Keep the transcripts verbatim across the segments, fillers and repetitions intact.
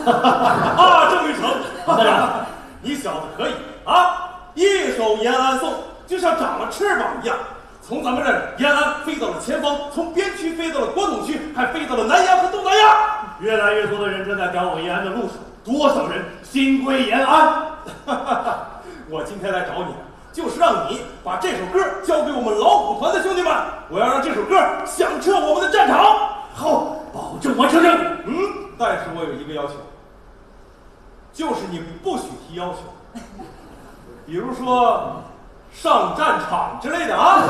啊，郑玉成，大人，你小子可以啊！一首延安颂，就像长了翅膀一样，从咱们这儿延安飞到了前方，从边区飞到了国统区，还飞到了南洋和东南亚。 越来越多的人正在赶往延安的路上，多少人心归延安？ 我今天来找你，就是让你把这首歌交给我们老虎团的兄弟们，我要让这首歌响彻我们的战场。 好，保证完成任务。 嗯，但是我有一个要求，就是你不许提要求，比如说上战场之类的啊。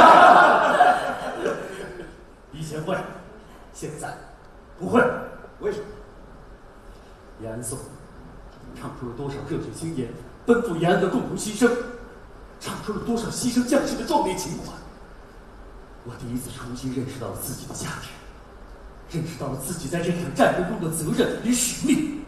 以前会，现在不会。 为什么？ 延安颂唱出了多少热血青年奔赴延安的共同牺牲，唱出了多少牺牲将士的壮烈情怀。我第一次重新认识到了自己的价值，认识到了自己在这场战争中的责任与使命。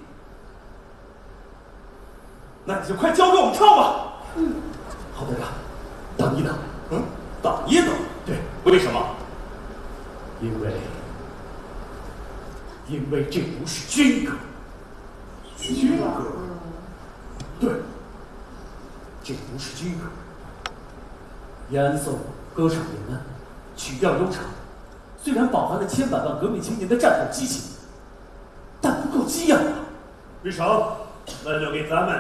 那你就快交给我们唱吧。 嗯，好的，等一等。 嗯，等一等。 对， 为什么？ 因为，因为这不是军歌。 军歌？ 对，这不是军歌。延安颂歌唱延安，曲调悠长，虽然饱含了千百万革命青年的战斗激情，但不够激昂啊。 日成，为了给咱们